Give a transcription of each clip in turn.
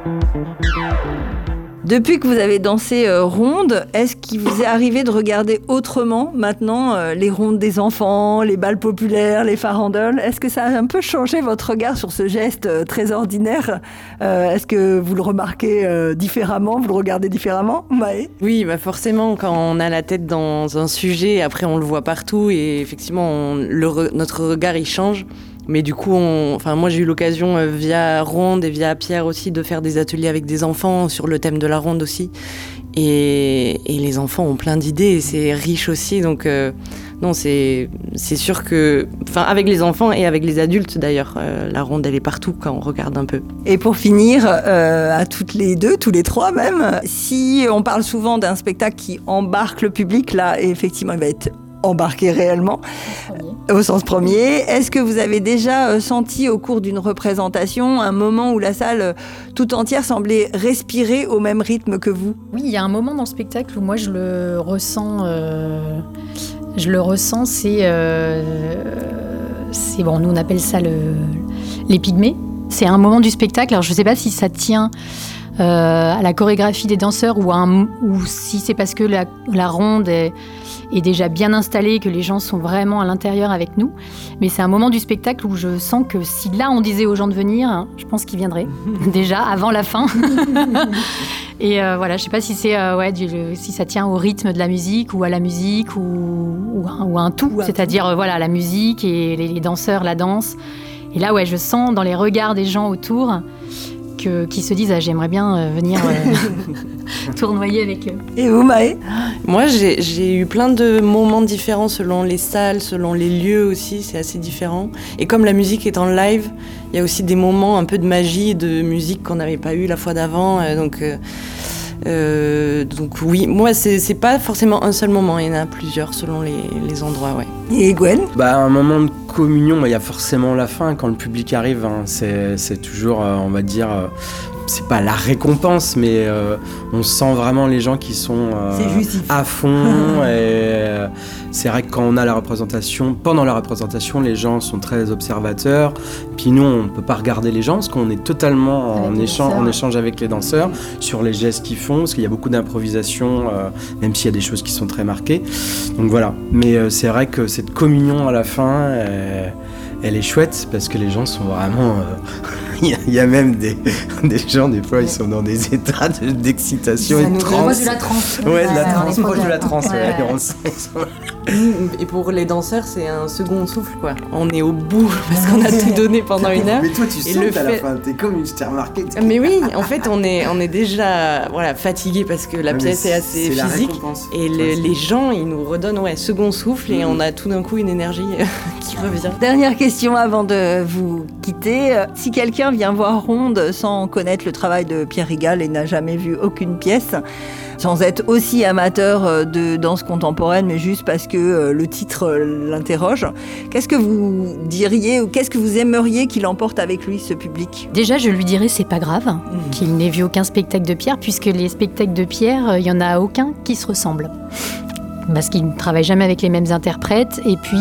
Depuis que vous avez dansé ronde, est-ce qu'il vous est arrivé de regarder autrement maintenant les rondes des enfants, les bals populaires, les farandoles ? Est-ce que ça a un peu changé votre regard sur ce geste très ordinaire ? Est-ce que vous le remarquez différemment ? Vous le regardez différemment, Maë ? Oui, forcément, quand on a la tête dans un sujet, après on le voit partout et effectivement, notre regard il change. Mais du coup, moi j'ai eu l'occasion via Ronde et via Pierre aussi de faire des ateliers avec des enfants sur le thème de la ronde aussi. Et les enfants ont plein d'idées et c'est riche aussi. Donc non, c'est sûr que, avec les enfants et avec les adultes d'ailleurs, la ronde elle est partout quand on regarde un peu. Et pour finir, à toutes les deux, tous les trois même, si on parle souvent d'un spectacle qui embarque le public, là effectivement il va être embarqué réellement, au sens premier. Est-ce que vous avez déjà senti au cours d'une représentation un moment où la salle tout entière semblait respirer au même rythme que vous ? Oui, il y a un moment dans le spectacle où moi je le ressens, c'est bon, nous on appelle ça les pygmées. C'est un moment du spectacle, alors je ne sais pas si ça tient à la chorégraphie des danseurs ou si c'est parce que la ronde est déjà bien installée, que les gens sont vraiment à l'intérieur avec nous. Mais c'est un moment du spectacle où je sens que si là on disait aux gens de venir, je pense qu'ils viendraient déjà avant la fin. Et voilà, je ne sais pas si c'est si ça tient au rythme de la musique ou à la musique ou un tout, c'est-à-dire la musique et les danseurs, la danse. Et là, je sens dans les regards des gens autour qui se disent j'aimerais bien venir tournoyer avec eux. Et vous, Maë ? Moi, j'ai eu plein de moments différents selon les salles, selon les lieux aussi, c'est assez différent. Et comme la musique est en live, il y a aussi des moments un peu de magie et de musique qu'on n'avait pas eu la fois d'avant. Donc oui, moi, c'est pas forcément un seul moment, il y en a plusieurs selon les endroits, ouais. Et Gwen ? Un moment de communion, il y a forcément la fin, quand le public arrive, c'est toujours, on va dire, c'est pas la récompense, mais on sent vraiment les gens qui sont à fond. Et c'est vrai que quand on a pendant la représentation, les gens sont très observateurs. Puis nous, on peut pas regarder les gens parce qu'on est totalement en échange avec les danseurs sur les gestes qu'ils font, parce qu'il y a beaucoup d'improvisation, même s'il y a des choses qui sont très marquées. Donc voilà. Mais c'est vrai que cette communion à la fin, elle est chouette parce que les gens sont vraiment... Il y a même des gens, des fois, ils sont dans des états d'excitation et de transe. De la transe. Ouais, de la transe, proche de la transe. Et pour les danseurs, c'est un second souffle, quoi. On est au bout parce qu'on a tout donné pendant une heure. Mais toi, tu sautes à la fin. T'es comme je t'ai remarqué. Mais oui, en fait, on est déjà fatigué parce que la pièce est assez physique. Et les gens, ils nous redonnent second souffle et on a tout d'un coup une énergie qui revient. Dernière question avant de vous quitter. Si quelqu'un vient voir Ronde sans connaître le travail de Pierre Rigal et n'a jamais vu aucune pièce, sans être aussi amateur de danse contemporaine, mais juste parce que le titre l'interroge, qu'est-ce que vous diriez ou qu'est-ce que vous aimeriez qu'il emporte avec lui, ce public ? Déjà, je lui dirais c'est pas grave qu'il n'ait vu aucun spectacle de Pierre, puisque les spectacles de Pierre, il y en a aucun qui se ressemble. Parce qu'il ne travaille jamais avec les mêmes interprètes, et puis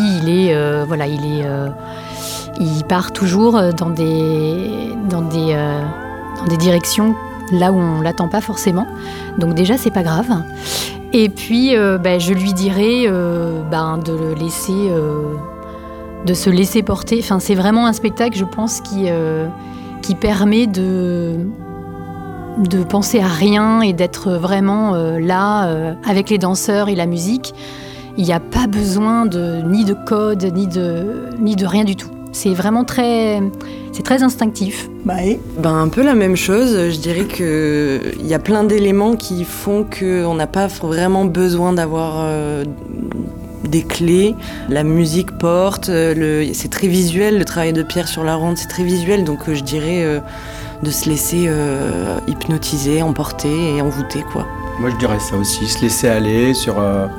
il part toujours dans des directions là où on l'attend pas forcément. Donc déjà, c'est pas grave. Et puis, je lui dirais de le laisser, de se laisser porter. Enfin, c'est vraiment un spectacle, je pense, qui permet de penser à rien et d'être vraiment là avec les danseurs et la musique. Il n'y a pas besoin ni de code, ni de rien du tout. C'est vraiment très instinctif. Maë ? Un peu la même chose. Je dirais qu'il y a plein d'éléments qui font qu'on n'a pas vraiment besoin d'avoir des clés. La musique porte, c'est très visuel. Le travail de Pierre sur la ronde, c'est très visuel. Donc je dirais de se laisser hypnotiser, emporter et envoûter, quoi. Moi, je dirais ça aussi, se laisser aller sur...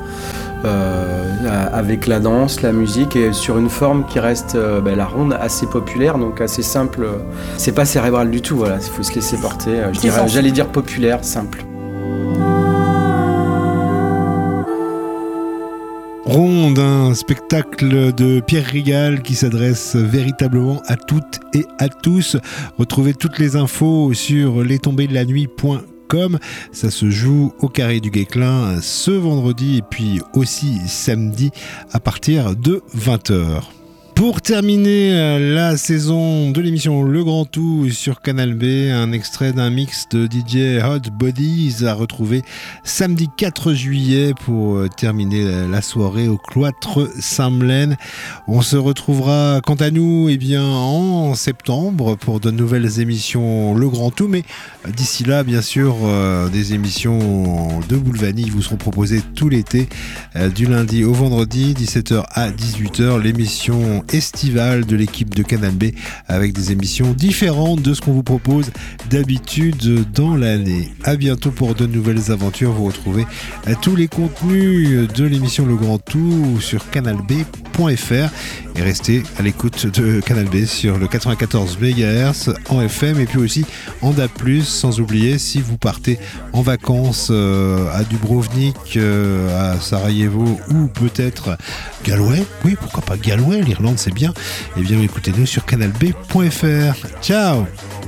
avec la danse, la musique et sur une forme qui reste la ronde assez populaire, donc assez simple. C'est pas cérébral du tout, il faut se laisser porter. J'allais dire populaire, simple. Ronde. diffusion d'un spectacle de Pierre Rigal qui s'adresse véritablement à toutes et à tous. Retrouvez toutes les infos sur lestombesdelanuit.com. Ça se joue au Carré du Guesclin ce vendredi et puis aussi samedi à partir de 20h. Pour terminer la saison de l'émission Le Grand Tout sur Canal B, un extrait d'un mix de DJ Hot Bodies à retrouver samedi 4 juillet pour terminer la soirée au Cloître Saint-Melaine. On se retrouvera quant à nous en septembre pour de nouvelles émissions Le Grand Tout, mais d'ici là, bien sûr, des émissions de Boulevanie vous seront proposées tout l'été, du lundi au vendredi, 17h à 18h, l'émission estivale de l'équipe de Canal B avec des émissions différentes de ce qu'on vous propose d'habitude dans l'année. À bientôt pour de nouvelles aventures. Vous retrouvez tous les contenus de l'émission Le Grand Tout sur canalb.fr et restez à l'écoute de Canal B sur le 94 MHz en FM et puis aussi en DAB+, sans oublier si vous partez en vacances à Dubrovnik, à Sarajevo ou peut-être Galway, oui pourquoi pas Galway, l'Irlande c'est bien, et bien écoutez-nous sur canalb.fr. Ciao.